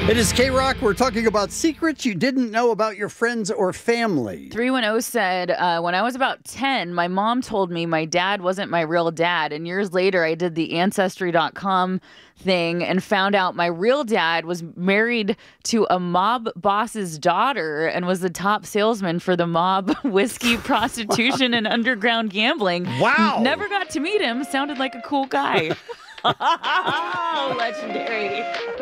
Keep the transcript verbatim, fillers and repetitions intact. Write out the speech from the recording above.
It is K-Rock. We're talking about secrets you didn't know about your friends or family. three one zero said, uh, when I was about ten, my mom told me my dad wasn't my real dad. And years later, I did the Ancestry dot com thing and found out my real dad was married to a mob boss's daughter and was the top salesman for the mob whiskey, prostitution, and underground gambling. Wow. Never got to meet him. Sounded like a cool guy. Legendary.